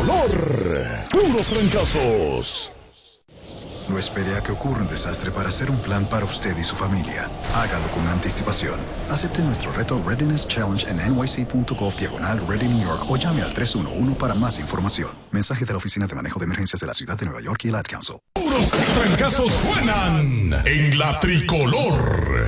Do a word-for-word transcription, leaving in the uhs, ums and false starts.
tricolor. Puros trancazos. No espere a que ocurra un desastre para hacer un plan para usted y su familia. Hágalo con anticipación. Acepte nuestro reto Readiness Challenge en N Y C punto gov diagonal Ready New York o llame al tres uno uno para más información. Mensaje de la Oficina de Manejo de Emergencias de la Ciudad de Nueva York y el Ad Council. Puros trancazos suenan en la tricolor.